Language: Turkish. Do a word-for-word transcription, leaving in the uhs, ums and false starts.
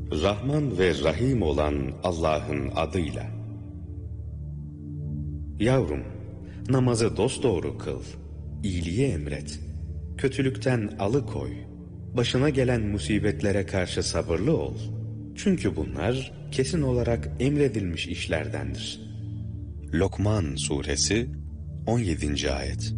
Rahman ve Rahim olan Allah'ın adıyla. Yavrum, namazı dosdoğru kıl, iyiliği emret, kötülükten alıkoy, başına gelen musibetlere karşı sabırlı ol. Çünkü bunlar kesin olarak emredilmiş işlerdendir. Lokman Suresi on yedinci Ayet.